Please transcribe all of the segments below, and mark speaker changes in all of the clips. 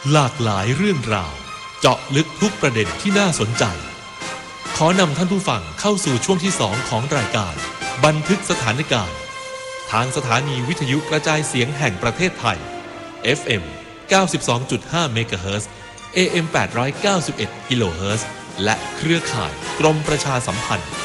Speaker 1: หลากหลายเรื่องราวเจาะลึกทุกประเด็นที่น่าสนใจขอนำท่านผู้ฟังเข้าสู่ช่วงที่2ของรายการบันทึกสถานการณ์ทางสถานีวิทยุกระจายเสียงแห่งประเทศไทย FM 92.5 เมกะเฮิรตซ์ AM 891 กิโลเฮิรตซ์และเครือข่ายกรมประชาสัมพันธ์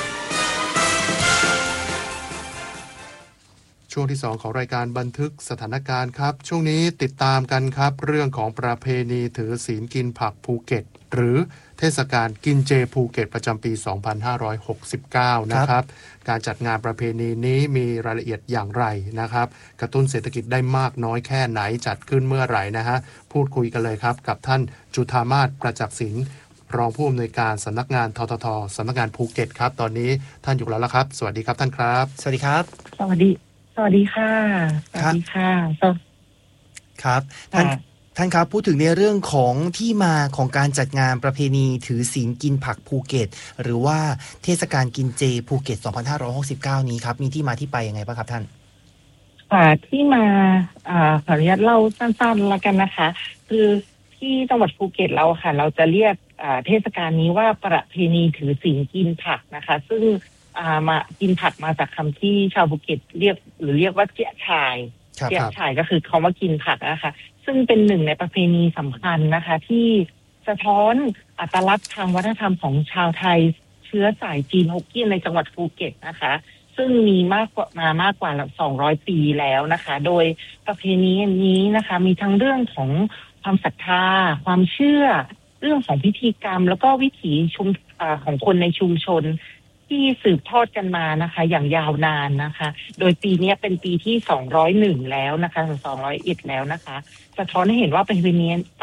Speaker 2: ช่วงที่2ของรายการบันทึกสถานการณ์ครับช่วงนี้ติดตามกันครับเรื่องของประเพณีถือศีลกินผักภูเก็ตหรือเทศกาลกินเจภูเก็ตประจำปี 2569 นะครับการจัดงานประเพณีนี้มีรายละเอียดอย่างไรนะครับกระตุ้นเศรษฐกิจได้มากน้อยแค่ไหนจัดขึ้นเมื่อไหร่นะฮะพูดคุยกันเลยครับกับท่านจุฑามาศประจักษ์ศิลป์รองผู้อำนวยการสำนักงานททท.สำนักงานภูเก็ตครับตอนนี้ท่านอยู่แล้วครับสวัสดีครับท่านครับ
Speaker 3: สวัสดีครับ
Speaker 4: สวัสดีค่ะสวัสดีค่ะ
Speaker 3: ครับท่านครับพูดถึงในเรื่องของที่มาของการจัดงานประเพณีถือศีลกินผักภูเก็ตหรือว่าเทศกาลกินเจภูเก็ต 2569 นี้ครับมีที่มาที่ไปยังไงบ้างครับท่าน
Speaker 4: ที่มาขออนุญาตเล่าสั้นๆแล้วกันนะคะคือที่จังหวัดภูเก็ตเราค่ะเราจะเรียกเทศกาลนี้ว่าประเพณีถือศีลกินผักนะคะซึ่งมากินผักมาจากคำที่ชาวภูเก็ตเรียกว่าเจี๊ยชายเจี๊ยชายก็คือคำว่ากินผักนะคะซึ่งเป็นหนึ่งในประเพณีสำคัญนะคะที่สะท้อนอัตลักษณ์ทางวัฒนธรรมของชาวไทยเชื้อสายจีนฮกเกี้ยนในจังหวัดภูเก็ตนะคะซึ่งมีมากกว่า200 ปีแล้วนะคะโดยประเพณีนี้นะคะมีทั้งเรื่องของความศรัทธาความเชื่อเรื่องของพิธีกรรมแล้วก็วิถีของคนในชุมชนที่สืบทอดกันมานะคะอย่างยาวนานนะคะโดยปีนี้เป็นปีที่201แล้วนะคะ201แล้วนะคะสะท้อนให้เห็นว่าประเพณี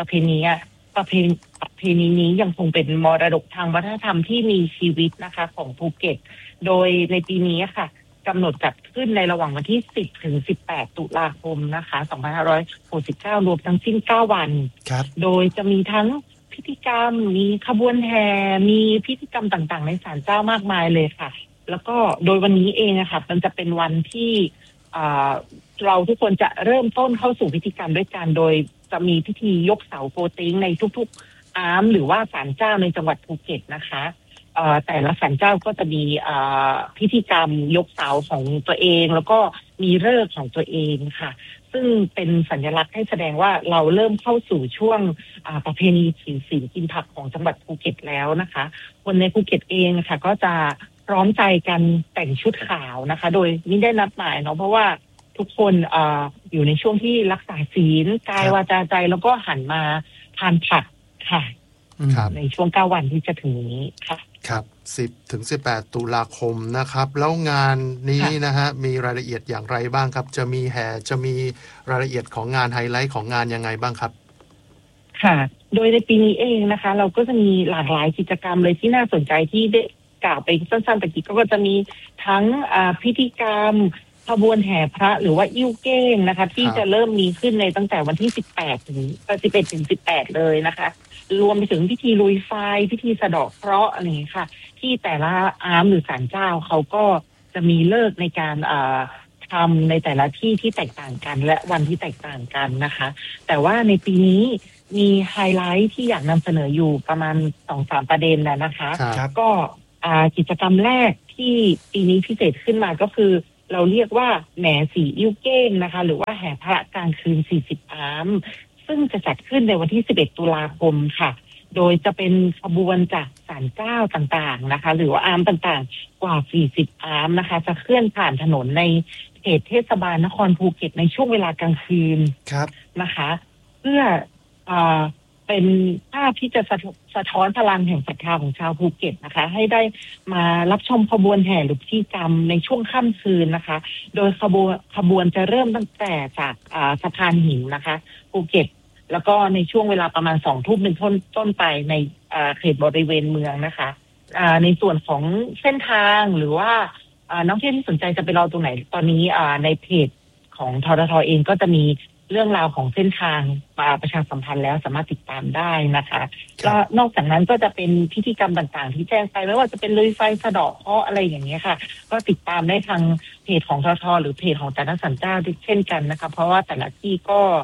Speaker 4: นี้ยังคงเป็นมรดกทางวัฒนธรรมที่มีชีวิตนะคะของภูเก็ตโดยในปีนี้ค่ะกำหนดจัดขึ้นในระหว่างวันที่10 ถึง 18 ตุลาคมนะคะ2569รวมทั้งสิ้น9 วันโดยจะมีทั้งพิธีกรรมมีขบวนแห่มีพิธีกรรมต่างๆในศาลเจ้ามากมายเลยค่ะแล้วก็โดยวันนี้เองนะคะมันจะเป็นวันที่เราทุกคนจะเริ่มต้นเข้าสู่พิธีกรรมด้วยกันโดยจะมีพิธียกเสาโกเต็งในทุกๆอาร์มหรือว่าศาลเจ้าในจังหวัดภูเก็ตนะคะแต่ละศาลเจ้าก็จะมีพิธีกรรมยกเสาของตัวเองแล้วก็มีฤกษ์ของตัวเองค่ะซึ่งเป็นสัญลักษณ์ให้แสดงว่าเราเริ่มเข้าสู่ช่วงประเพณีถือศีลกินผักของจังหวัดภูเก็ตแล้วนะคะคนในภูเก็ตเองค่ะก็จะพร้อมใจกันแต่งชุดขาวนะคะโดยไม่ได้นัดหมายเนาะเพราะว่าทุกคนอยู่ในช่วงที่รักษาศีลกายวาจาใจแล้วก็หันมาทานผักค่ะในช่วง9 วันที่จะถึงนี้ค่ะ
Speaker 2: ครับ10 ถึง 18 ตุลาคมนะครับแล้วงานนี้นะฮะมีรายละเอียดอย่างไรบ้างครับจะมีแห่จะมีรายละเอียดของงานไฮไลท์ของงานยังไงบ้างครับ
Speaker 4: ค่ะโดยในปีนี้เองนะคะเราก็จะมีหลากหลายกิจกรรมเลยที่น่าสนใจที่ได้กล่าวไปสั้นๆตะกี้ก็จะมีทั้งพิธีกรรมขบวนแห่พระหรือว่าอิ่วเก้งนะคะที่จะเริ่มมีขึ้นในตั้งแต่วันที่11 ถึง 18เลยนะคะรวมไปถึงพิธีลุยไฟพิธีสะเดาะเคราะห์อะไรอย่างนี้ค่ะที่แต่ละอาร์มหรือศาลเจ้าเขาก็จะมีเลิกในการทำในแต่ละที่ที่แตกต่างกันและวันที่แตกต่างกันนะคะแต่ว่าในปีนี้มีไฮไลท์ที่อยากนำเสนออยู่ประมาณ 2-3 ประเด็นนะคะก็กิจกรรมแรกที่ปีนี้พิเศษขึ้นมาก็คือเราเรียกว่าแหมสีอิ่วเก้งนะคะหรือว่าแห่พระกลางคืน40 อาร์มซึ่งจะจัดขึ้นในวันที่11 ตุลาคมค่ะโดยจะเป็นขบวนจากศาลเจ้าต่างๆนะคะหรือว่าอาร์มต่างๆกว่า40 อาร์มนะคะจะเคลื่อนผ่านถนนในเขตเทศบาลนครภูเก็ตในช่วงเวลากลางคืนนะคะเพื่อเป็นภาพที่จะสะท้อนพลังแห่งศรัทธาของชาวภูเก็ตนะคะให้ได้มารับชมขบวนแห่หรือพิธีกรรมในช่วงค่ำคืนนะคะโดยขบวนจะเริ่มตั้งแต่จากสะพานหินนะคะภูเก็ตแล้วก็ในช่วงเวลาประมาณ20 ทุ่มเป็นต้นไปในเขตบริเวณเมืองนะคะในส่วนของเส้นทางหรือว่านักท่องเที่ยวที่สนใจจะไปรอตรงไหนตอนนี้ในเพจของททท.เองก็จะมีเรื่องราวของเส้นทางประชาสัมพันธ์แล้วสามารถติดตามได้นะคะก็นอกจากนั้นก็จะเป็นพิธีกรรมต่างๆที่แจ้งไปไม่ว่าจะเป็นลุยไฟสะเดาะเคราะห์อะไรอย่างเงี้ยค่ะก็ติดตามได้ทางเพจของทท.หรือเพจของแต่ละศาลเจ้าเช่นกันนะคะเพราะว่าแต่ละที่ก็จ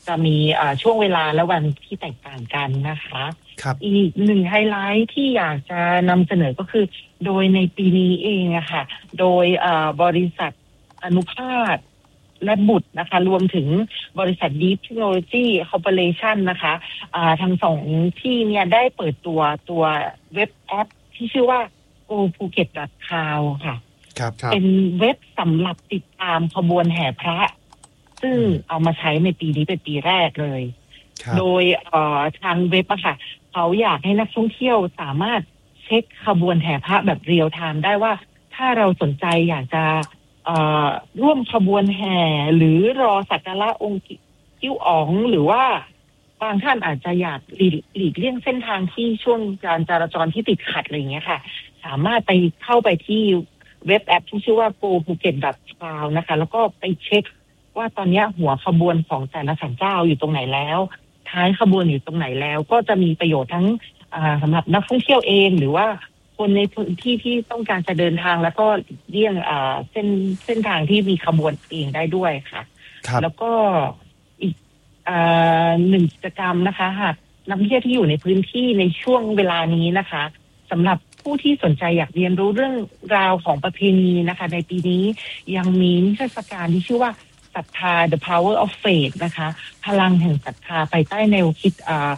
Speaker 4: จะมีช่วงเวลาและวันที่แตกต่างกันนะคะ
Speaker 3: ครับ
Speaker 4: อีกหนึ่งไฮไลท์ที่อยากจะนำเสนอก็คือโดยในปีนี้เองอะค่ะโดยบริษัทอนุภาคและบุตรนะคะรวมถึงบริษัท Deep Technology Corporation นะคะทั้งสองที่เนี่ยได้เปิดตัวเว็บแอปที่ชื่อว่า gophuket.com ค่ะเป็นเว็บสำหรับติดตามขบวนแห่พระซึ่งเอามาใช้ในปีนี้เป็นปีแรกเลยโดยทางเว็บอะค่ะเขาอยากให้นักท่องเที่ยวสามารถเช็คขบวนแห่พระแบบเรียลไทม์ได้ว่าถ้าเราสนใจอยากจะร่วมขบวนแห่หรือรอสักการะองค์กิ้วอ๋องหรือว่าบางท่านอาจจะอยากหลีกเลี่ยงเส้นทางที่ช่วงการจราจรที่ติดขัดอะไรอย่างเงี้ยค่ะสามารถไปเข้าไปที่เว็บแอปที่ชื่อว่า gophuket.com นะคะแล้วก็ไปเช็คว่าตอนนี้หัวขบวนของแต่ละศาลเจ้าอยู่ตรงไหนแล้วท้ายขบวนอยู่ตรงไหนแล้วก็จะมีประโยชน์ทั้งสำหรับนักท่องเที่ยวเองหรือว่าคนในพื้นที่ที่ต้องการจะเดินทางแล้วก็เลี่ยงเส้นทางที่มีขบวนเองได้ด้วยค่ะแล้วก็อีกหนึ่งกิจกรรมนะคะหากนักท่องเที่ยวที่อยู่ในพื้นที่ในช่วงเวลานี้นะคะสำหรับผู้ที่สนใจอยากเรียนรู้เรื่องราวของประเพณีนะคะในปีนี้ยังมีนิทรรศการที่ชื่อว่าศรัทธา The Power of Faith นะคะพลังแห่งศรัทธาภายใต้แนวคิด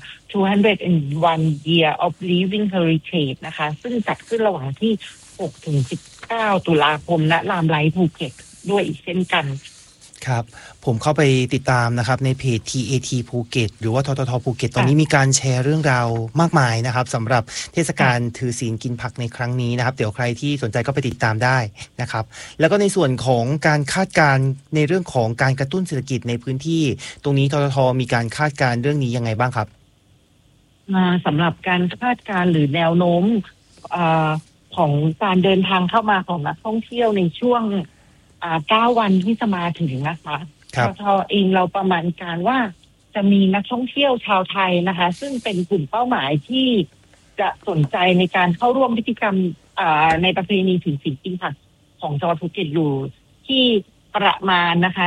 Speaker 4: 201 Year of Living Heritage นะคะซึ่งจัดขึ้นระหว่างที่6 ถึง 19 ตุลาคมณรามไลท์ภูเก็ตด้วยอีกเช่นกัน
Speaker 3: ครับผมเข้าไปติดตามนะครับในเพจ TAT ภูเก็ตหรือว่าทททภูเก็ตตอนนี้มีการแชร์เรื่องราวมากมายนะครับสำหรับเทศกาลถือศีลกินผักในครั้งนี้นะครับเดี๋ยวใครที่สนใจก็ไปติดตามได้นะครับแล้วก็ในส่วนของการคาดการณ์ในเรื่องของการกระตุ้นเศรษฐกิจในพื้นที่ตรงนี้ทททมีการคาดการณ์เรื่องนี้ยังไงบ้างครับ
Speaker 4: สำหรับการคาดการณ์หรือแนวโน้มของการเดินทางเข้ามาของนักท่องเที่ยวในช่วง9 วันที่จะมาถึงนะคะททเองเราประมาณการว่าจะมีนักท่องเที่ยวชาวไทยนะคะซึ่งเป็นกลุ่มเป้าหมายที่จะสนใจในการเข้าร่วมพิธีกรรมในประเพณีถือศีลกินผักของจังหวัดภูเก็ตอยู่ที่ประมาณนะคะ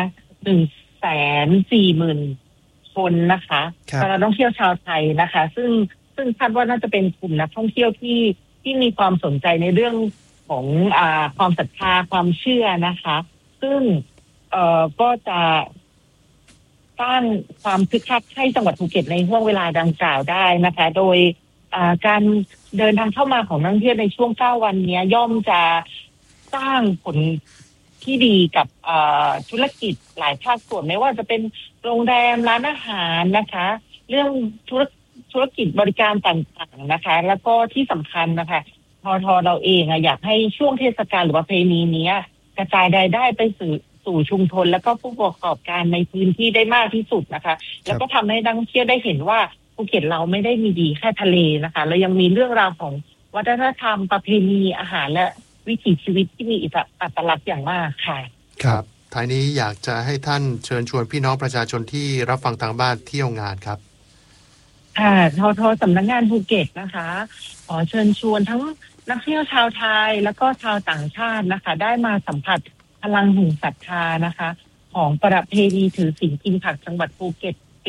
Speaker 4: 140,000 คนนะคะนักท่องเที่ยวชาวไทยนะคะซึ่งคาดว่าน่าจะเป็นกลุ่มนักท่องเที่ยวที่มีความสนใจในเรื่องของความศรัทธาความเชื่อนะคะซึ่งก็จะสร้างความคึกคักให้จังหวัดภูเก็ตในห่วงเวลาดังกล่าวได้นะคะโดยการเดินทางเข้ามาของนักท่องเที่ยวในช่วง9 วันนี้ย่อมจะสร้างผลที่ดีกับธุรกิจหลายภาคส่วนไม่ว่าจะเป็นโรงแรมร้านอาหารนะคะเรื่องธุรกิจบริการต่างๆนะคะแล้วก็ที่สำคัญนะคะททเราเองอยากให้ช่วงเทศกาลหรือประเพณีนี้กระจายรายได้ไปสู่ชุมชนแล้วก็ผู้ประกอบการในพื้นที่ได้มากที่สุดนะคะแล้วก็ทำให้นักท่องเที่ยวได้เห็นว่าภูเก็ตเราไม่ได้มีดีแค่ทะเลนะคะเรายังมีเรื่องราวของวัฒนธรรมประเพณีอาหารและวิถีชีวิตที่มีอัตลักษณ์อย่างมากค่ะ
Speaker 2: ครับท้ายนี้อยากจะให้ท่านเชิญชวนพี่น้องประชาชนที่รับฟังทางบ้านเที่ยวงานครับ
Speaker 4: ททสำนักงานภูเก็ตนะคะขอเชิญชวนทั้งนักเที่ยวชาวไทยแล้วก็ชาวต่างชาตินะคะได้มาสัมผัสพลังแห่งศรัทธานะคะของประเพณีถือศีลกินผักจังหวัดภูเก็ตปี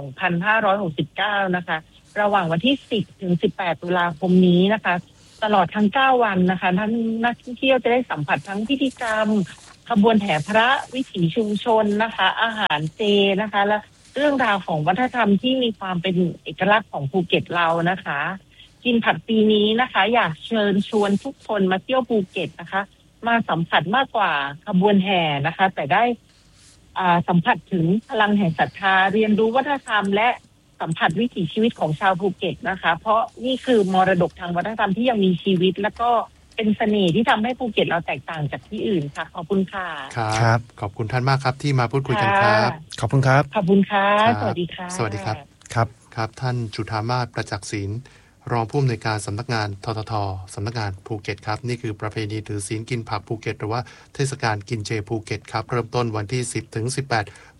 Speaker 4: 2569 นะคะระหว่างวันที่ 10 ถึง 18 ตุลาคมนี้นะคะตลอดทั้ง 9 วันนะคะท่านนักท่องเที่ยวจะได้สัมผัสทั้งพิธีกรรมขบวนแห่พระวิถีชุมชนนะคะอาหารเจนะคะและเรื่องราวของวัฒนธรรมที่มีความเป็นเอกลักษณ์ของภูเก็ตเรานะคะกินผักปีนี้นะคะอยากเชิญชวนทุกคนมาเที่ยวภูเก็ตนะคะมาสัมผัสมากกว่าขบวนแห่นะคะแต่ได้สัมผัสถึงพลังแห่งศรัทธาเรียนรู้วัฒนธรรมและสัมผัสวิถีชีวิตของชาวภูเก็ตนะคะเพราะนี่คือมรดกทางวัฒนธรรมที่ยังมีชีวิตและก็เป็นเสน่ห์ที่ทำให้ภูเก็ตเราแตกต่างจากที่อื่นค่ะขอบคุณค่ะ
Speaker 2: ครับขอบคุณท่านมากครับที่มาพูดคุยกันครับ
Speaker 3: ขอบคุณครับ
Speaker 4: ขอบคุณค่ะสวัสดีค่ะ
Speaker 2: สวัสดีครับครับท่านจุฑามาศประจักษ์ศิลป์รองผู้อำนวยการสำนักงานทททสำนักงานภูเก็ตครับนี่คือประเพณีถือศีลกินผักภูเก็ตหรือว่าเทศกาลกินเจภูเก็ตครับเริ่มต้นวันที่10 ถึง 18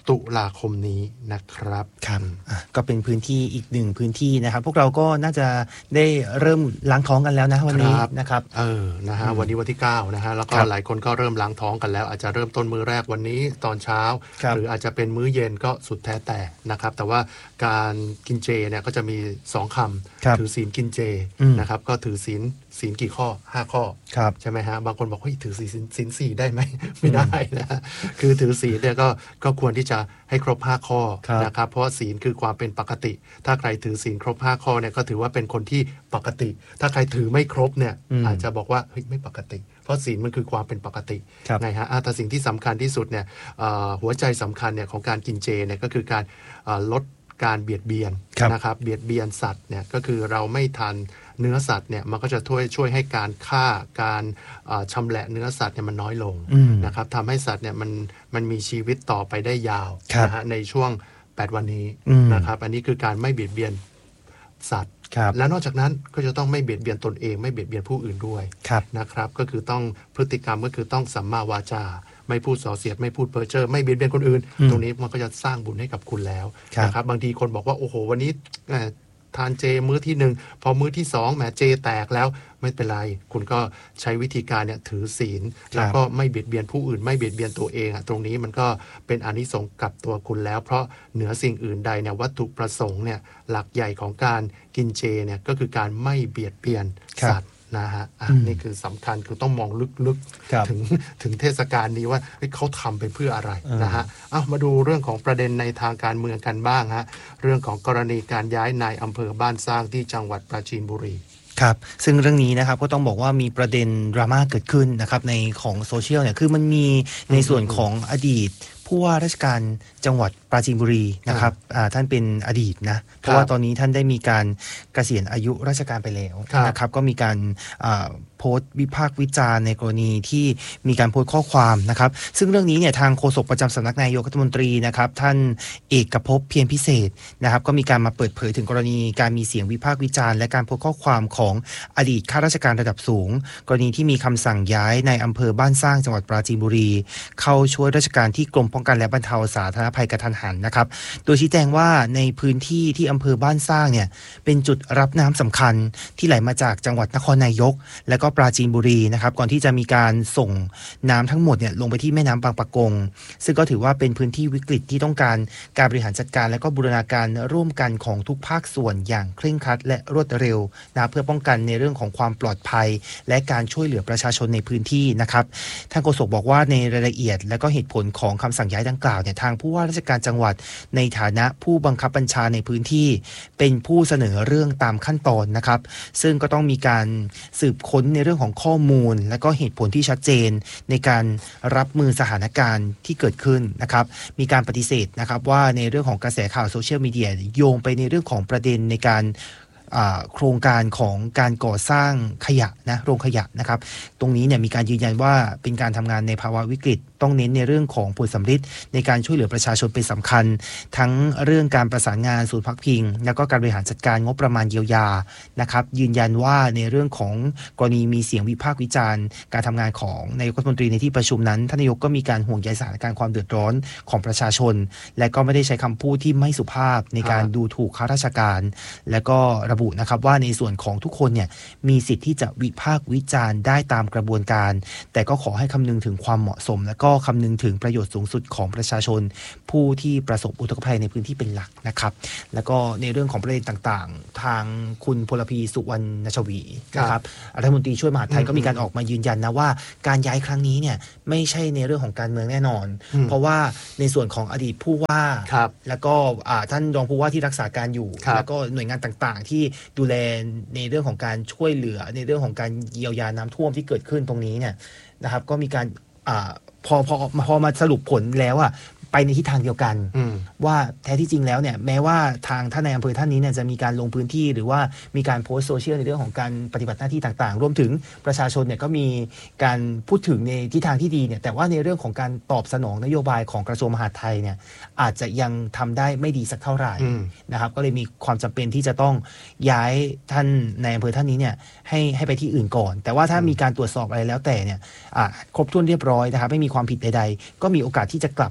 Speaker 2: ตุลาคมนี้นะครับ
Speaker 3: ครับก็เป็นพื้นที่อีกหนึ่งพื้นที่นะครับพวกเราก็น่าจะได้เริ่มล้างท้องกันแล้วนะวันนี้นะครับ
Speaker 2: นะฮะวันนี้วันที่9นะฮะแล้วก็หลายคนก็เริ่มล้างท้องกันแล้วอาจจะเริ่มต้นมื้อแรกวันนี้ตอนเช้าหรืออาจจะเป็นมื้อเย็นก็สุดแท้แต่นะครับแต่ว่าการกินเจเนี่ยก็จะมี2คำถือศีลกินเจนะครับก็ถือศีลกี่ข้อ5ข้อใช่ไหมฮะบางคนบอกเฮ้ยถือศีล4ได้ไหมไม่ได้นะคือถือศีลเนี่ยก็ควรที่จะให้ครบ5ข้อนะครับเพราะว่าศีลคือความเป็นปกติถ้าใครถือศีลครบ5ข้อเนี่ยก็ถือว่าเป็นคนที่ปกติถ้าใครถือไม่ครบเนี่ยอาจจะบอกว่าเฮ้ยไม่ปกติเพราะศีลมันคือความเป็นปกติไงฮะแต่สิ่งที่สำคัญที่สุดเนี่ยหัวใจสำคัญเนี่ยของการกินเจเนี่ยก็คือการลดการเบียดเบียนนะครับเบียดเบียนสัตว์เนี่ยก็คือเราไม่ทานเนื้อสัตว์เนี่ยมันก็จะช่วยให้การฆ่าการชำแหละเนื้อสัตว์เนี่ยมันน้อยลงนะครับทำให้สัตว์เนี่ยมันมีชีวิตต่อไปได้ยาวนะฮะในช่วง8วันนี้นะครับอันนี้คือการไม่เบียดเบียนสัตว์และนอกจากนั้นก็จะต้องไม่เบียดเบียนตนเองไม่เบียดเบียนผู้อื่นด้วยนะครับก็คือต้องพฤติกรรมก็คือต้องสัมมาวาจาไม่พูดส่อเสียดไม่พูดเพ้อเจ้อไม่เบียดเบียนคนอื่นตรงนี้มันก็จะสร้างบุญให้กับคุณแล้วนะครับบางทีคนบอกว่าโอ้โหวันนี้ทานเจมื้อที่1พอมื้อที่2แหมเจแตกแล้วไม่เป็นไรคุณก็ใช้วิธีการเนี่ยถือศีลแล้วก็ไม่เบียดเบียนผู้อื่นไม่เบียดเบียนตัวเองตรงนี้มันก็เป็นอานิสงส์กับตัวคุณแล้วเพราะเหนือสิ่งอื่นใดเนี่ยวัตถุประสงค์เนี่ยหลักใหญ่ของการกินเจเนี่ยก็คือการไม่เบียดเบียนสัตว์นะฮะนี่คือสำคัญคือต้องมองลึกๆถึงเทศกาลนี้ว่าเขาทำไปเพื่ออะไรนะฮะมาดูเรื่องของประเด็นในทางการเมืองกันบ้างฮะเรื่องของกรณีการย้ายนายอำเภอบ้านสร้างที่จังหวัดปราจีนบุรี
Speaker 3: ครับซึ่งเรื่องนี้นะครับก็ต้องบอกว่ามีประเด็นดราม่าเกิดขึ้นนะครับในของโซเชียลเนี่ยคือมันมีในส่วนของอดีตผู้ว่าราชการจังหวัดปราจีนบุรีนะครับท่านเป็นอดีตนะเพราะว่าตอนนี้ท่านได้มีการเกษียณอายุราชการไปแล้วนะครับก็มีการโพสต์วิพากษ์วิจารณ์ในกรณีที่มีการโพสต์ข้อความนะครับซึ่งเรื่องนี้เนี่ยทางโฆษกประจำสำนักนายกรัฐมนตรีนะครับท่านเอกภพเพียรพิเศษนะครับก็มีการมาเปิดเผยถึงกรณีการมีเสียงวิพากษ์วิจารณ์และการโพสต์ข้อความของอดีตข้าราชการระดับสูงกรณีที่มีคำสั่งย้ายในอำเภอบ้านสร้างจังหวัดปราจีนบุรีเข้าช่วยราชการที่กรมป้องกันและบรรเทาสาธารณภัยกทันหันนะครับโดยชี้แจงว่าในพื้นที่ที่อำเภอบ้านสร้างเนี่ยเป็นจุดรับน้ำสำคัญที่ไหลมาจากจังหวัดนครนายกและก็ปราจีนบุรีนะครับก่อนที่จะมีการส่งน้ำทั้งหมดเนี่ยลงไปที่แม่น้ำบางปะกงซึ่งก็ถือว่าเป็นพื้นที่วิกฤตที่ต้องการบริหารจัดการและก็บูรณาการร่วมกันของทุกภาคส่วนอย่างเคร่งครัดและรวดเร็วนะเพื่อป้องกันในเรื่องของความปลอดภัยและการช่วยเหลือประชาชนในพื้นที่นะครับท่านโฆษกบอกว่าในรายละเอียดและก็เหตุผลของคำสั่งย้ายดังกล่าวเนี่ยทางผู้ว่าราชการจังหวัดในฐานะผู้บังคับบัญชาในพื้นที่เป็นผู้เสนอเรื่องตามขั้นตอนนะครับซึ่งก็ต้องมีการสืบค้นในเรื่องของข้อมูลและก็เหตุผลที่ชัดเจนในการรับมือสถานการณ์ที่เกิดขึ้นนะครับมีการปฏิเสธนะครับว่าในเรื่องของกระแสข่าวโซเชียลมีเดียโยงไปในเรื่องของประเด็นในการโครงการของการก่อสร้างขยะนะโรงขยะนะครับตรงนี้เนี่ยมีการยืนยันว่าเป็นการทำงานในภาวะวิกฤตต้องเน้นในเรื่องของผลสำฤทธิ์ในการช่วยเหลือประชาชนเป็นสำคัญทั้งเรื่องการประสานงานศูนย์พักพิงแล้วก็การบริหารจัดการงบประมาณเยียวยานะครับยืนยันว่าในเรื่องของกรณีมีเสียงวิพากษ์วิจารณ์การทำงานของนายกรัฐมนตรีในที่ประชุมนั้นท่านนายกก็มีการห่วงใยสถานการณ์ความเดือดร้อนของประชาชนและก็ไม่ได้ใช้คำพูดที่ไม่สุภาพในการดูถูกข้าราชการและก็ระบุนะครับว่าในส่วนของทุกคนเนี่ยมีสิทธิ์ที่จะวิพากษ์วิจารณ์ได้ตามกระบวนการแต่ก็ขอให้คำนึงถึงความเหมาะสมและก็คำนึงถึงประโยชน์สูงสุดของประชาชนผู้ที่ประสบอุทกภัยในพื้นที่เป็นหลักนะครับแล้วก็ในเรื่องของประเด็นต่างๆทางคุณพลพีสุวรรณชวีนะครับรัฐมนตรีช่วยมหาดไทยก็มีการออกมายืนยันนะว่าการย้ายครั้งนี้เนี่ยไม่ใช่ในเรื่องของการเมืองแน่นอนเพราะว่าในส่วนของอดีตผู้ว่าแล้วก็ท่านรองผู้ว่าที่รักษาการอยู่แล้วก็หน่วยงานต่างๆที่ดูแลในเรื่องของการช่วยเหลือในเรื่องของการเยียวยาน้ำท่วมที่เกิดขึ้นตรงนี้เนี่ยนะครับก็มีการพอมาสรุปผลแล้วไปในทิศทางเดียวกันว่าแท้ที่จริงแล้วเนี่ยแม้ว่าทางท่านนายอำเภอท่านนี้เนี่ยจะมีการลงพื้นที่หรือว่ามีการโพสต์โซเชียลในเรื่องของการปฏิบัติหน้าที่ต่างๆรวมถึงประชาชนเนี่ยก็มีการพูดถึงในทิศทางที่ดีเนี่ยแต่ว่าในเรื่องของการตอบสนองนโยบายของกระทรวงมหาดไทยเนี่ยอาจจะยังทำได้ไม่ดีสักเท่าไหร่นะครับก็เลยมีความจำเป็นที่จะต้องย้ายท่านนายอำเภอท่านนี้เนี่ยให้ไปที่อื่นก่อนแต่ว่าถ้ามีการตรวจสอบอะไรแล้วแต่เนี่ยครบถ้วนเรียบร้อยนะครับไม่มีความผิดใดๆก็มีโอกาสที่จะกลับมาเป็นใน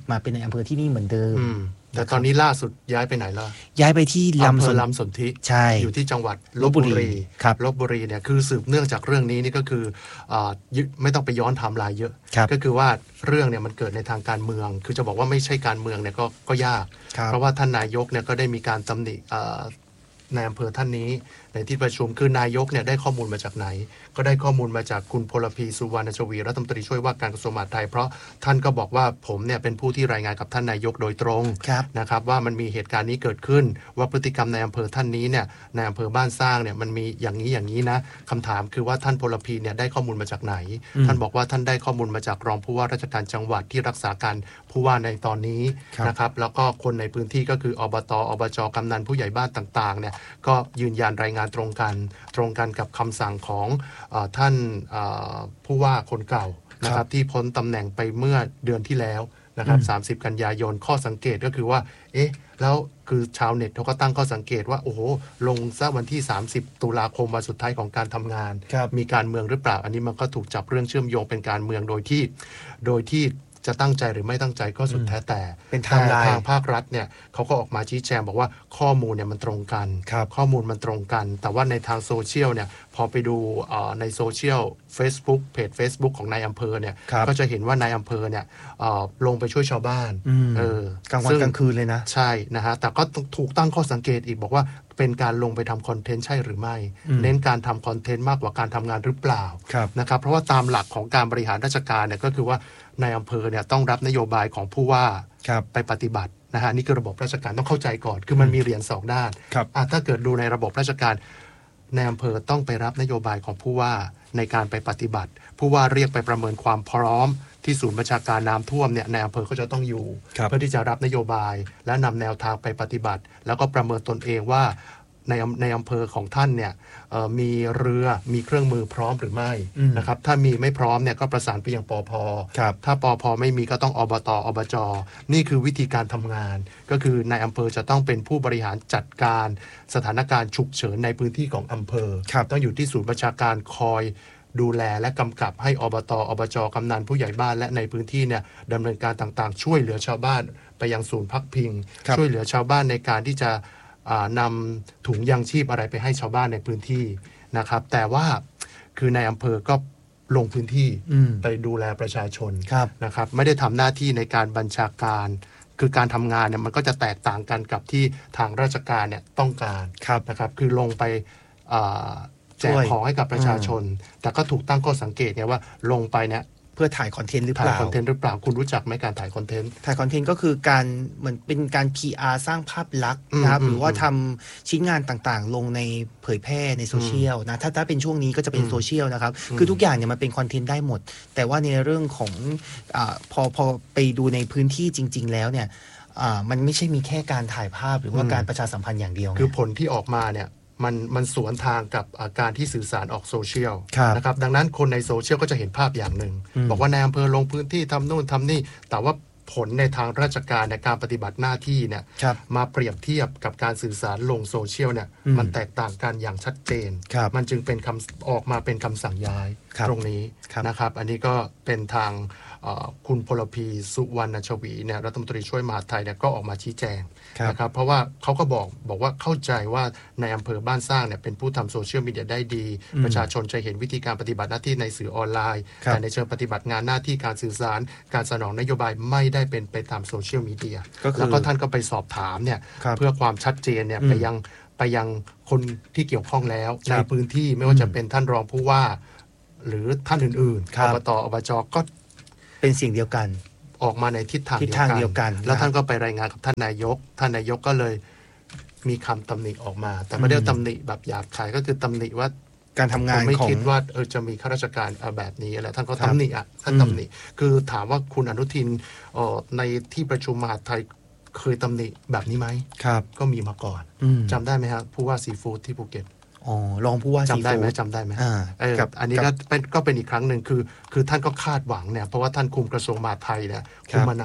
Speaker 3: อำเภอที่นี่เหมือนเดิม
Speaker 2: แต่ตอนนี้ล่าสุดย้ายไปไหนแล้ว
Speaker 3: ย้ายไปที่
Speaker 2: อำเภอลำสนธิ
Speaker 3: ใช่
Speaker 2: อยู่ที่จังหวัดลพบุรี
Speaker 3: ครับ
Speaker 2: ลพบุรีเนี่ยคือสืบเนื่องจากเรื่องนี้นี่ก็คือไม่ต้องไปย้อนไทม์ไลน์เยอะก็คือว่าเรื่องเนี่ยมันเกิดในทางการเมืองคือจะบอกว่าไม่ใช่การเมืองเนี่ยก็ยากเพราะว่าท่านนายกเนี่ยก็ได้มีการตำหนิในอำเภอท่านนี้ในที่ประชุมคือนายกเนี่ยได้ข้อมูลมาจากไหนก็ได้ข้อมูลมาจากคุณพลพีสุวรรณชวีรัฐมนตรีช่วยว่าการกระทรวงมหาดไทยเพราะท่านก็บอกว่าผมเนี่ยเป็นผู้ที่รายงานกับท่านนายกโดยตรงนะครับว่ามันมีเหตุการณ์นี้เกิดขึ้นว่าพฤติกรรมในอำเภอท่านนี้เนี่ยในอำเภอบ้านสร้างเนี่ยมันมีอย่างนี้นะคำถามคือว่าท่านพลพีเนี่ยได้ข้อมูลมาจากไหนท่านบอกว่าท่านได้ข้อมูลมาจากรองผู้ว่าราชการจังหวัดที่รักษาการผู้ว่าในตอนนี้นะครับแล้วก็คนในพื้นที่ก็คืออบต.อบจ.กำนันผู้ใหญ่บ้านต่างๆเนี่ยก็ยืนยันรายงานตรงกันกับคำสั่งของท่านผู้ว่าคนเก่านะครับที่พ้นตำแหน่งไปเมื่อเดือนที่แล้วนะครับ30 กันยายนข้อสังเกตก็คือว่าแล้วคือชาวเน็ตเขาก็ตั้งข้อสังเกตว่าโอ้โหลงซะวันที่30 ตุลาคมวันสุดท้ายของการทำงานมีการเมืองหรือเปล่าอันนี้มันก็ถูกจับเรื่องเชื่อมโยงเป็นการเมืองโดยที่จะตั้งใจหรือไม่ตั้งใจก็สุดแท้แต่ทางภาครัฐเนี่ยเขาก็ออกมาชี้แจงบอกว่าข้อมูลเนี่ยมันตรงกันข้อมูลมันตรงกันแต่ว่าในทางโซเชียลเนี่ยพอไปดูในโซเชียล Facebook เพจ Facebook ของนายอำเภอเนี่ยก็จะเห็นว่านายอำเภอเนี่ยลงไปช่วยชาวบ้าน
Speaker 3: กลางวันกลางคืนเลยนะ
Speaker 2: ใช่นะฮะแต่ก็ถูกตั้งข้อสังเกตอีกบอกว่าเป็นการลงไปทำคอนเทนต์ใช่หรือไม่เน้นการทำคอนเทนต์มากกว่าการทำงานหรือเปล่านะครับเพราะว่าตามหลักของการบริหารราชการเนี่ยก็คือว่านายอำเภอเนี่ยต้องรับนโยบายของผู้ว่าไปปฏิบัตินะฮะนี่คือระบบราชการต้องเข้าใจก่อนคือมันมีเหรียญสองด้านถ้าเกิดดูในระบบราชการนายอำเภอต้องไปรับนโยบายของผู้ว่าในการไปปฏิบัติผู้ว่าเรียกไปประเมินความพร้อมที่ศูนย์บัญชาการน้ำท่วมเนี่ยนายอำเภอก็จะต้องอยู่เพื่อที่จะรับนโยบายและนำแนวทางไปปฏิบัติแล้วก็ประเมินตนเองว่าในอำเภอของท่านเนี่ยมีเรือมีเครื่องมือพร้อมหรือไม่นะครับถ้ามีไม่พร้อมเนี่ยก็ประสานไปยังปภ.ถ้าปภ.ไม่มีก็ต้องอบต.อบจ.นี่คือวิธีการทำงานก็คือนายอำเภอจะต้องเป็นผู้บริหารจัดการสถานการณ์ฉุกเฉินในพื้นที่ของอำเภอต้องอยู่ที่ศูนย์บัญชาการคอยดูแลและกำกับให้อบต.อบจ.กำนันผู้ใหญ่บ้านและในพื้นที่เนี่ยดำเนินการต่างๆช่วยเหลือชาวบ้านไปยังศูนย์พักพิงช่วยเหลือชาวบ้านในการที่จะนำถุงยางชีพอะไรไปให้ชาวบ้านในพื้นที่นะครับแต่ว่าคือในอำเภอก็ลงพื้นที่ไปดูแลประชาชนนะครับไม่ได้ทำหน้าที่ในการบัญชาการคือการทำงานเนี่ยมันก็จะแตกต่างกันกับที่ทางราชการเนี่ยต้องการนะครับคือลงไปแจกของให้กับประชาชนแต่ก็ถูกตั้งข้อสังเกตไงว่าลงไปเนี่ย
Speaker 3: เพื่อถ่ายคอนเทนต์หรือเปล่า
Speaker 2: ถ่ายคอนเทนต์หรือเปล่าคุณรู้จักไหมการถ่ายคอนเทนต์
Speaker 3: ก็คือการเหมือนเป็นการ PR สร้างภาพลักษณ์นะครับหรือว่าทำชิ้นงานต่างๆลงในเผยแพร่ในโซเชียลนะถ้าเป็นช่วงนี้ก็จะเป็นโซเชียลนะครับคือทุกอย่างเนี่ยมันเป็นคอนเทนต์ได้หมดแต่ว่าในเรื่องของพอไปดูในพื้นที่จริงๆแล้วเนี่ยมันไม่ใช่มีแค่การถ่ายภาพหรือว่าการประชาสัมพันธ์อย่างเดียว
Speaker 2: คือผลที่ออกมาเนี่ยมันสวนทางกับการที่สื่อสารออกโซเชียลนะครับดังนั้นคนในโซเชียลก็จะเห็นภาพอย่างหนึ่งบอกว่านายอำเภอลงพื้นที่ทำนู่นทำนี่แต่ว่าผลในทางราชการในการปฏิบัติหน้าที่เนี่ยมาเปรียบเทียบกับการสื่อสารลงโซเชียลเนี่ยมันแตกต่างกันอย่างชัดเจนมันจึงเป็นออกมาเป็นคำสั่งย้ายตรงนี้นะครับอันนี้ก็เป็นทางคุณพลพีสุวรรณชวีเนี่ยรัฐมนตรีช่วยมหาดไทยเนี่ยก็ออกมาชี้แจงนะครับเพราะว่าเขาก็บอกว่าเข้าใจว่าในอำเภอบ้านสร้างเนี่ยเป็นผู้ทำโซเชียลมีเดียได้ดีประชาชนจะเห็นวิธีการปฏิบัติหน้าที่ในสื่อออนไลน์แต่ในเชิงปฏิบัติงานหน้าที่การสื่อสารการสนองนโยบายไม่ได้เป็นไปตามโซเชียลมีเดียแล้วก็ท่านก็ไปสอบถามเนี่ยเพื่อความชัดเจนเนี่ยไปยังคนที่เกี่ยวข้องแล้วในพื้นที่ไม่ว่าจะเป็นท่านรองผู้ว่าหรือท่านอื่นๆอบต.อบจ.ก็
Speaker 3: เป็นสิ่งเดียวกัน
Speaker 2: ออกมาในทิศทางเดียวกันแล้วท่านก็ไปรายงานกับท่านนายกก็เลยมีคำตำหนิออกมาแต่ไม่ได้ตำหนิแบบหยาบคายก็คือตำหนิว่า
Speaker 3: การทำงาน
Speaker 2: ไม่คิดว่าจะมีข้าราชการแบบนี้อะไรท่านก็ตำหนิท่านตำหนิคือถามว่าคุณอนุทินในที่ประชุมมหาดไทยเคยตำหนิแบบนี้ไหมก็มีมาก่อนจำได้ไหมครับผู้ว่าซีฟู้ดที่ภูเก็ต
Speaker 3: รองผู้ว่า
Speaker 2: จำได้ไหมอันนี้ก็เป็นอีกครั้งหนึ่งคือท่านก็คาดหวังเนี่ยเพราะว่าท่านคุมกระทรวงมหาดไทยเนี่ยคุมมานาน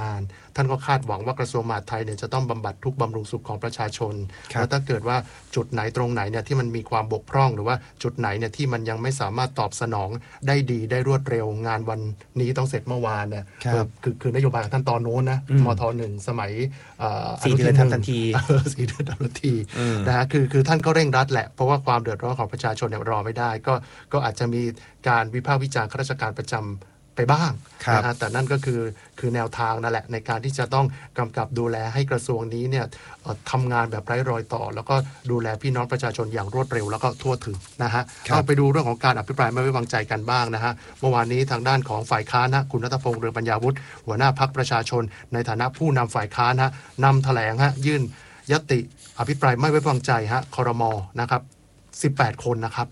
Speaker 2: ท่านก็คาดหวังว่ากระทรวงมหาดไทยเนี่ยจะต้องบำบัดทุกข์บำรุงสุขของประชาชน
Speaker 3: ครับ
Speaker 2: แล้วถ้าเกิดว่าจุดไหนตรงไหนเนี่ยที่มันมีความบกพร่องหรือว่าจุดไหนเนี่ยที่มันยังไม่สามารถตอบสนองได้ดีได้รวดเร็วงานวันนี้ต้องเสร็จเมื่อวานเนี่ย
Speaker 3: ครับ
Speaker 2: คือนโยบายของท่านตอนโน้นนะ
Speaker 3: อืม
Speaker 2: มท.1 สมัย
Speaker 3: 4 เดือนทำทันที
Speaker 2: 4 เดือนทำทันที
Speaker 3: อืม
Speaker 2: นะฮะคือท่านก็เร่งรัดแหละเพราะว่าความเดือดร้อนของประชาชนเนี่ยรอไม่ได้ก็อาจจะมีการวิพากษ์วิจารณ์ข้าราชการประจำไปบ้าง
Speaker 3: ครับ
Speaker 2: นะฮะแต่นั่นก็คือแนวทางนั่นแหละในการที่จะต้องกำกับดูแลให้กระทรวงนี้เนี่ยทำงานแบบไร้รอยต่อ แล้วก็ดูแลพี่น้องประชาชนอย่างรวดเร็วแล้วก็ทั่วถึงนะฮะ
Speaker 3: ครับ
Speaker 2: เอาไปดูเรื่องของการอภิปรายไม่ไว้วางใจกันบ้างนะฮะเมื่อวานนี้ทางด้านของฝ่ายค้านนะคุณณัฐพงษ์เรืองปัญญาวุฒิหัวหน้าพรรคประชาชนในฐานะผู้นำฝ่ายค้านฮะนำแถลงฮะยื่นยติอภิปรายไม่ไว้วางใจฮะครม.นะครับ18 คนนะครับ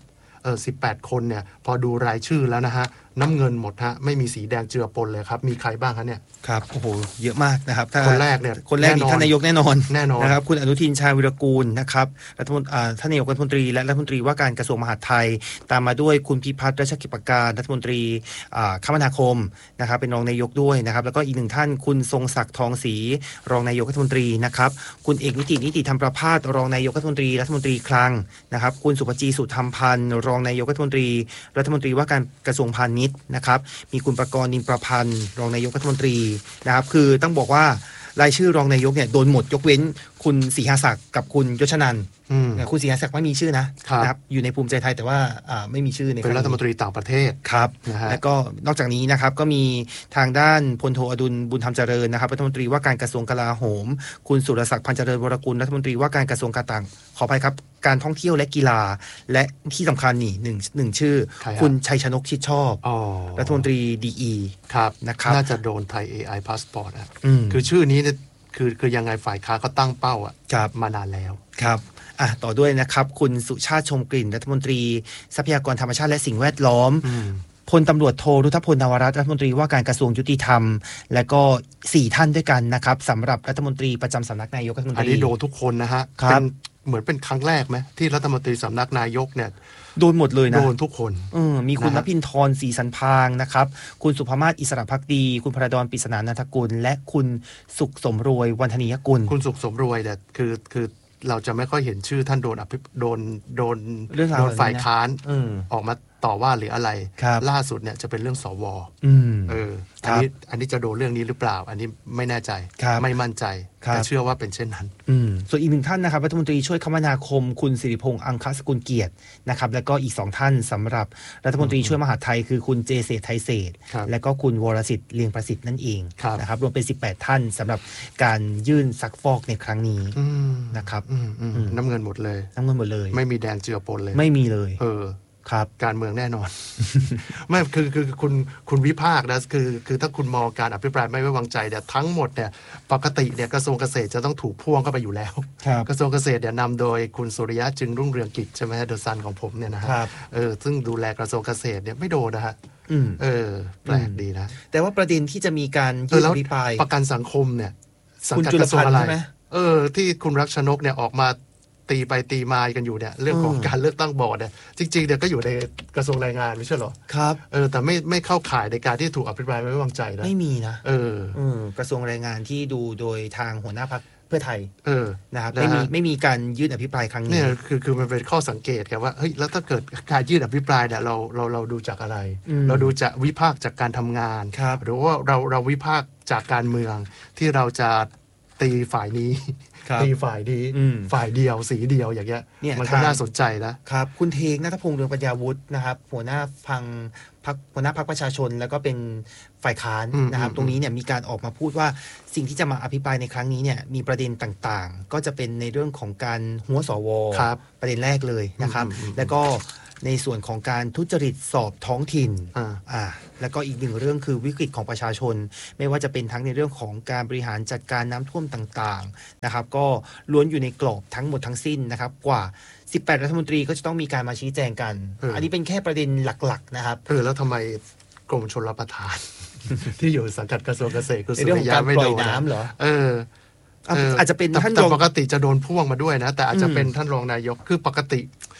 Speaker 2: 18 คนเนี่ยพอดูรายชื่อแล้วนะฮะน้ำเงินหมดฮะไม่มีสีแดงเจือปนเลยครับมีใครบ้างฮะเนี่ย
Speaker 3: ครับโอ้โหเยอะมากนะครับถ้า
Speaker 2: คนแรกเนี่ย
Speaker 3: คนแรกนี่ท่านนายกแน่นอน
Speaker 2: แน่นอน
Speaker 3: นะครับคุณอนุทินชาญวิรากูลนะครับรัฐมนตรีท่านนายกรัฐมนตรีและรัฐมนตรีว่าการกระทรวงมหาดไทยตามมาด้วยคุณพิพัฒน์รัชกิจประการรัฐมนตรีคมนาคมนะครับเป็นรองนายกด้วยนะครับแล้วก็อีกหนึ่งท่านคุณทรงศักดิ์ทองศรีรองนายกรัฐมนตรีนะครับคุณเอกนิติธรรมประภาสรองนายกรัฐมนตรีคลังนะครับคุณสุภจีสุธรรมพันธ์รองนายกรัฐมนตรีว่าการกระทรวงพาณิชย์นะครับมีคุณประกรณ์นินประพันธ์รองนายกรัฐมนตรีนะครับคือต้องบอกว่ารายชื่อรองนายกเนี่ยโดนหมดยกเว้นคุณศรีหศักดิ์กับคุณยศนันท์ คุณศรีหศักดิ์ไม่มีชื่อนะครับอยู่ในภูมิใจไทยแต่ว่าไม่มีชื่อใน
Speaker 2: เป็นรัฐมนตรีต่างประเทศ
Speaker 3: ครับ
Speaker 2: นะฮะ
Speaker 3: แล้วก็นอกจากนี้นะครับก็มีทางด้านพลโทอดุลบุญธรรมเจริญนะครับรัฐมนตรีว่าการกระทรวงกลาโหมคุณสุรศักดิ์พันธ์เจริญวรกุลรัฐมนตรีว่าการกระทรวงการต่างขออภัยครับการท่องเที่ยวและกีฬาและที่สำคัญนี่หนึ่งชื่อ
Speaker 2: ใครฮะ
Speaker 3: คุณชัยชนกชิดชอบ
Speaker 2: อ๋อ
Speaker 3: รัฐมนตรีดีอี
Speaker 2: ครับ
Speaker 3: นะครับ
Speaker 2: น่าจะโดนไทย AI Passport อ่ะ
Speaker 3: ม
Speaker 2: คือชื่อนี้เนี่ยคือยังไงฝ่ายค้านเขาตั้งเป้าอ่ะ
Speaker 3: ครับ
Speaker 2: มานานแล้ว
Speaker 3: ครับต่อด้วยนะครับคุณสุชาติชมกลิ่นรัฐมนตรีทรัพยากรธรรมชาติและสิ่งแวดล้อมพลตำรวจโทรุทธพลนวรัตน์รัฐมนตรีว่าการกระทรวงยุติธรรมและก็4ท่านด้วยกันนะครับสำหรับรัฐมนตรีประจำสำนักนายกรัฐมนตรี
Speaker 2: อันนี้โดนทุกคนนะฮะ
Speaker 3: ครับ
Speaker 2: เหมือนเป็นครั้งแรกไหมที่รัฐมนตรีสำนักนายกเนี่ย
Speaker 3: โดนหมดเลยนะ
Speaker 2: โดนทุกคน
Speaker 3: มีคุณ
Speaker 2: นะ
Speaker 3: น
Speaker 2: ฮะ
Speaker 3: ภินทร์ศรีสันพางนะครับคุณสุภมาศอิสระภักดี คุณพระดอนปริศนานันทกุลและคุณสุขสมรวยวันธนียกุล
Speaker 2: คุณสุขสมรวยเนี่ยคือเราจะไม่ค่อยเห็นชื่อท่านโดน
Speaker 3: เรื่องราว
Speaker 2: โดนฝ่ายค้าน
Speaker 3: อืม
Speaker 2: ออกมาต่อว่าหรืออะไร
Speaker 3: ครับ
Speaker 2: ล่าสุดเนี่ยจะเป็นเรื่องสว
Speaker 3: อืม
Speaker 2: อันนี้จะโดนเรื่องนี้หรือเปล่า อันนี้ไม่แน่ใจ
Speaker 3: ครับ
Speaker 2: ไม่มั่นใจ
Speaker 3: ครับ
Speaker 2: แต่เชื่อว่าเป็นเช่นนั้น
Speaker 3: ส่วนอีกหนึ่งท่านนะครับรัฐมนตรีช่วยคมนาคมคุณสิริพงษ์อังคสกุลเกียรตินะครับแล้วก็อีก2ท่านสำหรับรัฐมนตรีช่วยมหาดไทยคือคุณเจเศรษฐ์ไทยเศรษฐ์
Speaker 2: ครับ
Speaker 3: และก็คุณวรสิทธิ์เลียงประสิทธิ์นั่นเอง
Speaker 2: ครับ
Speaker 3: นะครับรวมเป็น18ท่านสำหรับการยื่นซักฟอกในครั้งนี้
Speaker 2: อืม
Speaker 3: นะครับ
Speaker 2: น้ำเงินหมดเลย
Speaker 3: น้ำเงินหมดเลย
Speaker 2: ไม่มีแดงเจือปนเลย
Speaker 3: ไม่มีเลย ครับ
Speaker 2: การเมืองแน่นอน ไม่คือคุณวิพากษ์นะคือถ้าคุณมองการอภิปรายไม่ไว้วางใจเนี่ยทั้งหมดเนี่ยปกติเนี่ยกระทรวงเกษตรจะต้องถูกพ่วงเข้าไปอยู่แล้ว
Speaker 3: ครับ
Speaker 2: กระทรวงเกษตรเนี่ยนำโดยคุณสุริยะจึงรุ่งเรืองกิจใช่ไหมเดอะซันของผมเนี่ยนะฮะ
Speaker 3: ครับ
Speaker 2: ซึ่งดูแลกระทรวงเกษตรเนี่ยไม่โดนนะฮะ
Speaker 3: อืม
Speaker 2: แปลกดีนะ
Speaker 3: แต่ว่าประเด็นที่จะมีการยื่น
Speaker 2: แล้
Speaker 3: อ
Speaker 2: ว
Speaker 3: ภิปราย
Speaker 2: ประกันสังคมเนี่ยสัง
Speaker 3: คุณ
Speaker 2: กัด
Speaker 3: จุ
Speaker 2: ก
Speaker 3: ล
Speaker 2: ระทรว
Speaker 3: พั
Speaker 2: ง
Speaker 3: น
Speaker 2: อะ
Speaker 3: ธ์
Speaker 2: ไร
Speaker 3: ใช่ไหม
Speaker 2: ที่คุณรักชนกเนี่ยออกมาตีไปตีมากันอยู่เนี่ยเรื่องของการเลือกตั้งบอร์ดเนี่ยจริงๆเนี่ยก็อยู่ในกระทรวงแรงงานไม่ใช่เหรอ
Speaker 3: ครับ
Speaker 2: แต่ไม่เข้าข่ายในการที่ถูกอภิปรายไม่ไว้วางใจนะ
Speaker 3: ไม่มีนะ
Speaker 2: เออ
Speaker 3: กระทรวงแรงงานที่ดูโดยทางหัวหน้าพรรคเพื่อไทย นะครับ
Speaker 2: นะฮะ
Speaker 3: ไม่มีการยื่นอภิปรายครั้งนี้
Speaker 2: เนี่ยคือมันเป็นข้อสังเกตครับว่าเฮ้ยแล้วถ้าเกิดการยื่นอภิปรายเนี่ยเราดูจากอะไร เราดูจากวิพากษ์จากการทำงาน
Speaker 3: ครับ
Speaker 2: หรือว่าเราวิพากษ์จากการเมืองที่เราจะตีฝ่ายนี้
Speaker 3: ครับ
Speaker 2: ตีฝ่ายนี้
Speaker 3: อืม
Speaker 2: ฝ่ายเดียวสีเดียวอย่างเงี้ย
Speaker 3: เนี่ย
Speaker 2: มันก็
Speaker 3: ทาง
Speaker 2: น่าสนใจนะครับ
Speaker 3: คุณเทงนัทพงษ์เรืองปัญญาวุฒินะครับหัวหน้าพรรคประชาชนแล้วก็เป็นฝ่ายค้านนะครับตรงนี้เนี่ยมีการออกมาพูดว่าสิ่งที่จะมาอภิปรายในครั้งนี้เนี่ยมีประเด็นต่างๆ ก็จะเป็นในเรื่องของการหัวสว
Speaker 2: ครับ
Speaker 3: ประเด็นแรกเลยนะครับ แล้วก็ในส่วนของการทุจริตสอบท้องถิ่น แล้วก็อีกหนึ่งเรื่องคือวิกฤตของประชาชน ไม่ว่าจะเป็นทั้งในเรื่องของการบริหารจัดการน้ำท่วมต่างๆนะครับก็ล้วนอยู่ในกรอบทั้งหมดทั้งสิ้นนะครับกว่า18รัฐมนตรีก็จะต้องมีการมาชี้แจงกัน อันนี้เป็นแค่ประเด็นหลักๆนะครับ
Speaker 2: แล้วทำไมกรมชลประทาน ที่อยู่สังกัดกระทรวงเกษตรคุณ
Speaker 3: ใน
Speaker 2: สุ
Speaker 3: เรื่องข
Speaker 2: ริ
Speaker 3: อง
Speaker 2: ยะ
Speaker 3: การ
Speaker 2: ไม่
Speaker 3: ปล่
Speaker 2: โด
Speaker 3: อย
Speaker 2: น
Speaker 3: น้ำเหรอ
Speaker 2: อา
Speaker 3: จจะเป็นท่าน
Speaker 2: แต่
Speaker 3: รอง
Speaker 2: ปกติจะโดนพ่วงมาด้วยนะแต่อาจจะเป็นท่านรองนายกคือปกติ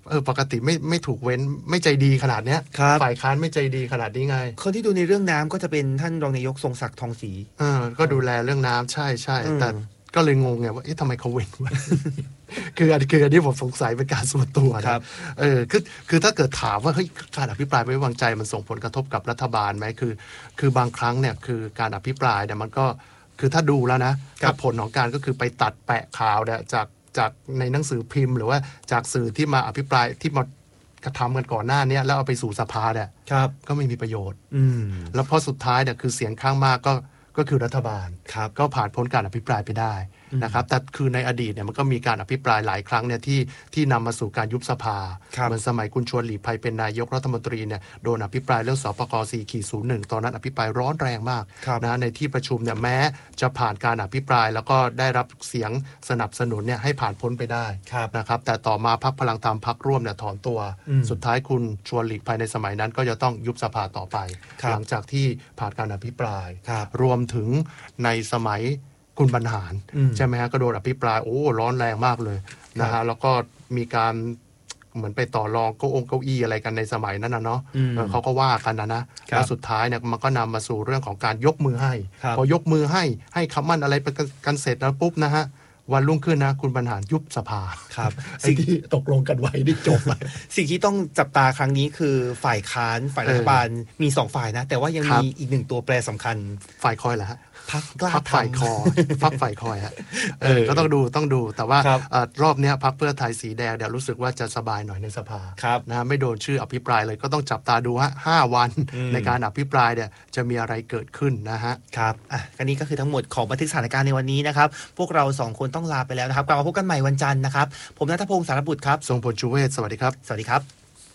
Speaker 2: ปกติไม่ถูกเว้นไม่ใจดีขนาดเนี้ย ฝ่ายค้านไม่ใจดีขนาดนี้ไง
Speaker 3: คนที่ดูในเรื่องน้ำก็จะเป็นท่านรองนายกทรงศักดิ์ทองศรี
Speaker 2: ก็ดูแลเรื่องน้ำใช่แต่ก็เลยงงไงว่าทำไมเขาเว้นวะ คืออันนี้ผมสงสัยเป็นการส่วนตัวนะคือถ้าเกิดถามว่าเฮ้ยการอภิปรายไม่ไว้วางใจมันส่งผลกระทบกับรัฐบาลไหมคือบางครั้งเนี่ยคือการอภิปรายเนี่ยมันก็คือถ้าดูแล้วนะถ้าผลของการก็คือไปตัดแปะข่าวเนี่ยจากในหนังสือพิมพ์หรือว่าจากสื่อที่มาอภิปรายที่มากระทำกันก่อนหน้านี้แล้วเอาไปสู่สภาเนี่ยก็ไม่มีประโยชน์แล้วพอสุดท้ายเนี่ยคือเสียงข้างมากก็คือรัฐบาลก็ผ่านพ้นการอภิปรายไปได้นะครับแต่คือในอดีตเนี่ยมันก็มีการอภิปรายหลายครั้งเนี่ยที่นำมาสู่การยุบสภาเหมือนสมัยคุณชวนหลีกภัยเป็นนายกรัฐมนตรีเนี่ยโดนอภิปรายเรื่องสปก.4/01 ตอนนั้นอภิปรายร้อนแรงมากนะในที่ประชุมเนี่ยแม้จะผ่านการอภิปรายแล้วก็ได้รับเสียงสนับสนุนเนี่ยให้ผ่านพ้นไปได้นะครับแต่ต่อมาพรรคพลังธรรมพรรคร่วมเนี่ยถอนตัวสุดท้ายคุณชวนหลีกภัยในสมัยนั้นก็จะต้องยุบสภาต่อไปหลังจากที่ผ่านการอภิปรายรวมถึงในสมัยคุณบรรหารใช่ไหมฮะก็โดนอภิปรายร้อนแรงมากเลยนะฮะแล้วก็มีการเหมือนไปต่อรองเก้าอี้อะไรกันในสมัยนั้นนะเนาะเขาก็ว่ากันนะแล้วสุดท้ายเนี่ยมันก็นำมาสู่เรื่องของการยกมือให้พอยกมือให้คำมั่นอะไรไปกันเสร็จแล้วปุ๊บนะฮะวันรุ่งขึ้นนะคุณบรรหารยุบสภา
Speaker 3: ครับ
Speaker 2: สิ่งที่ตกลงกันไว้ได้จบไป
Speaker 3: สิ่งที่ต้องจับตาครั้งนี้คือฝ่ายค้านฝ่ายรัฐบาลมี2ฝ่ายนะแต่ว่ายังมีอีก1ตัวแปรสำคัญ
Speaker 2: ฝ่ายคอยเหรอฮะ
Speaker 3: พักกล้า
Speaker 2: ฝ่ายคอพักฝ่ายคอยฮะก็ต้องดูแต่ว่ารอบนี้พรรคเพื่อไทยสีแดงเดี๋ยวรู้สึกว่าจะสบายหน่อยในสภานะไม่โดนชื่ออภิปรายเลยก็ต้องจับตาดูฮะ5 วันในการอภิปรายเนี่ยจะมีอะไรเกิดขึ้นนะฮะ
Speaker 3: ครับกันนี้ก็คือทั้งหมดของบันทึกสถานการณ์ในวันนี้นะครับพวกเรา2คนต้องลาไปแล้วนะครับกลับมาพบกันใหม่วันจันทร์นะครับผมณัฐพงศ์สารบุตรครับ
Speaker 2: ทรงพลชูเวศสวัสดีครับ
Speaker 3: สวัสดีครับ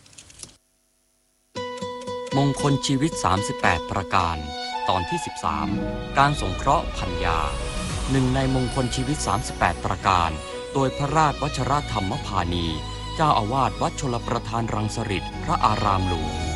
Speaker 5: มงคลชีวิต38ประการตอนที่13การสงเคราะห์พัญญาหนึ่งในมงคลชีวิต38ประการโดยพระราชวชรธรรมพานีเจ้าอาวาสวัดชลประทานรังสฤษฎิพระอารามหลวง